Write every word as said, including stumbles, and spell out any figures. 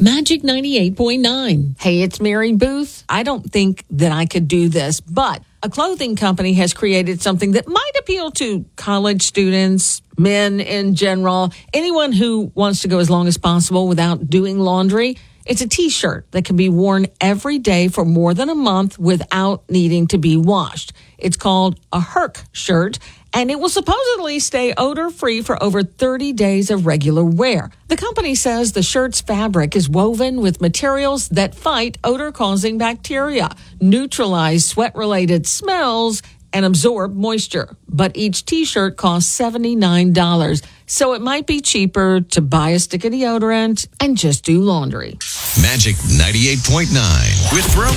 Magic ninety-eight point nine. Hey, it's Mary Booth. I don't think that I could do this, but a clothing company has created something that might appeal to college students, men in general, anyone who wants to go as long as possible without doing laundry. It's a T-shirt that can be worn every day for more than a month without needing to be washed. It's called a Herc shirt, and it will supposedly stay odor-free for over thirty days of regular wear. The company says the shirt's fabric is woven with materials that fight odor-causing bacteria, neutralize sweat-related smells, and absorb moisture. But each T-shirt costs seventy-nine dollars, so it might be cheaper to buy a stick of deodorant and just do laundry. Magic ninety-eight point nine with Throw.